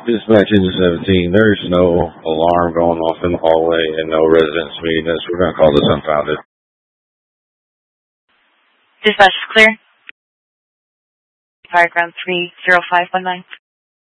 Dispatch engine 17, there's no alarm going off in the hallway and no residents meeting us. We're going to call this unfounded. Dispatch is clear. Fire ground 30519.